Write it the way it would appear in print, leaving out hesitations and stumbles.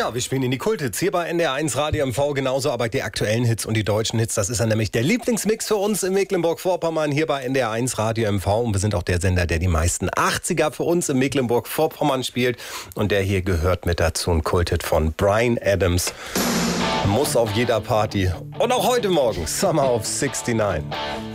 Ja, wir spielen in die Kulthits hier bei NDR1 Radio MV, genauso aber die aktuellen Hits und die deutschen Hits. Das ist dann nämlich der Lieblingsmix für uns in Mecklenburg-Vorpommern hier bei NDR1 Radio MV. Und wir sind auch der Sender, der die meisten 80er für uns in Mecklenburg-Vorpommern spielt. Und der hier gehört mit dazu, ein Kulthit von Bryan Adams. Muss auf jeder Party. Und auch heute Morgen, Summer of 69.